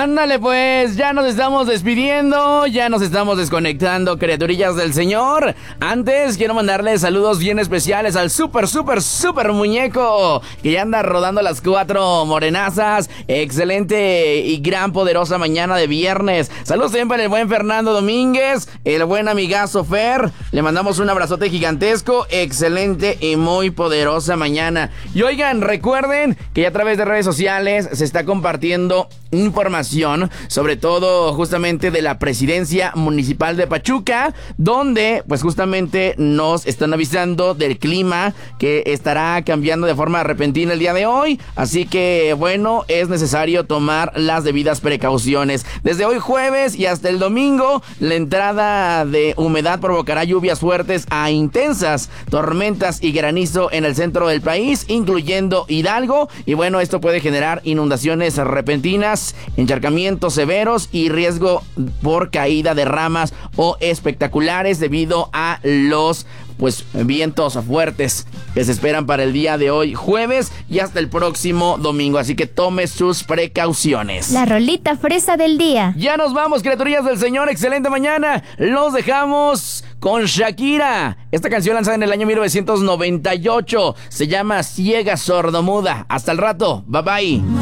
Ándale pues, ya nos estamos despidiendo, ya nos estamos desconectando, criaturillas del Señor. Antes quiero mandarle saludos bien especiales al super muñeco que ya anda rodando las 4 morenazas. Excelente y gran poderosa mañana de viernes. Saludos también para el buen Fernando Domínguez, el buen amigazo Fer. Le mandamos un abrazote gigantesco. Excelente y muy poderosa mañana. Y oigan, recuerden que ya a través de redes sociales se está compartiendo información, sobre todo justamente de la presidencia municipal de Pachuca, donde pues justamente nos están avisando del clima que estará cambiando de forma repentina el día de hoy, así que bueno, es necesario tomar las debidas precauciones. Desde hoy jueves y hasta el domingo, la entrada de humedad provocará lluvias fuertes a intensas, tormentas y granizo en el centro del país, incluyendo Hidalgo, y bueno, esto puede generar inundaciones repentinas, encharcamientos severos y riesgo por caída de ramas o espectaculares debido a los vientos fuertes que se esperan para el día de hoy jueves y hasta el próximo domingo, así que tome sus precauciones. La rolita fresa del día. Ya nos vamos, criaturillas del Señor, excelente mañana. Los dejamos con Shakira. Esta canción lanzada en el año 1998 se llama Ciega Sordomuda. Hasta el rato, bye bye.